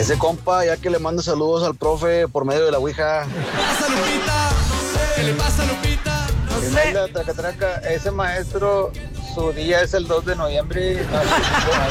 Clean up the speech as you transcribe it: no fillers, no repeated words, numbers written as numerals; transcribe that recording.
Ese compa, ya que le manda saludos al profe por medio de la ouija. ¿Pasa, Lupita? ¿Qué le pasa, Lupita? No sé. Traca, traca, ese maestro, su día es el 2 de noviembre. No,